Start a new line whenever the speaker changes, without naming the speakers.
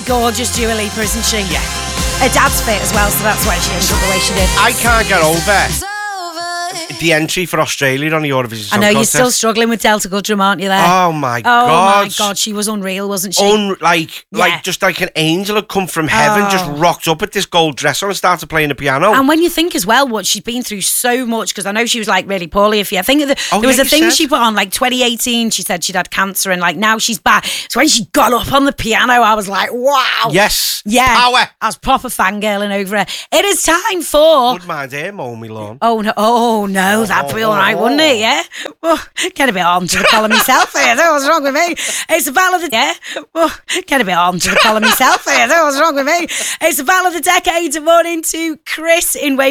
gorgeous Dua Lipa, isn't she?
Yeah.
Her dad's fit as well, so that's why she ended up the way she did.
I can't get over the entry for Australia on the Eurovision Song
I know, you're
Contest.
still struggling with Delta Goodrum, aren't you, there?
Oh my God.
Oh my God, she was unreal, wasn't she?
Like just like an angel had come from heaven, just rocked up with this gold dress on and started playing the piano.
And when you think as well what she's been through so much, because I know she was like really poorly. I think there was a thing she put on like 2018. She said she'd had cancer, and like now she's back. So when she got up on the piano, I was like, wow.
Yes.
Yeah.
Power.
I was proper fangirling over her. It is time for.
Wouldn't mind here, mow me lawn.
Oh no, that'd be all right, wouldn't it? Yeah. Well, get a bit on to the collar myself here. What's wrong with me? It's the battle of the get a bit on to the collar myself here. What's wrong with me? It's the battle of the decade. Morning to Chris in Wales.